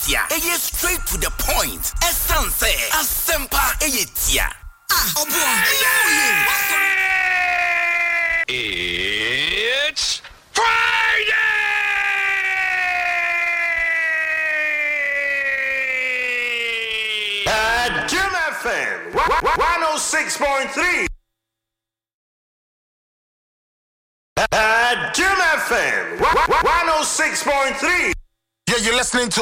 tia. Eye straight to the point. Esanse. Asempa eye tia. It's Friday! At Jim FM 106.3. At Jim FM 106.3. Yeah, you're listening to